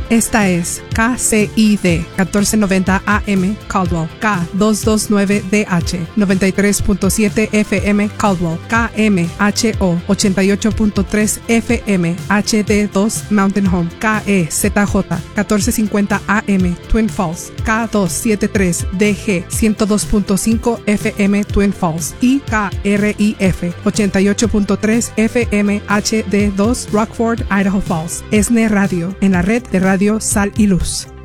Esta es KCID 1490 AM Caldwell, K229DH 93.7 FM Caldwell, KMHO 88.3 FM HD2 Mountain Home, KEZJ 1450 AM Twin Falls, K273DG 102.5 FM Twin Falls y KRIF 88.3 FM HD2 Rockford, Idaho Falls. ESNE Radio, en la red de Radio Sal y Luz.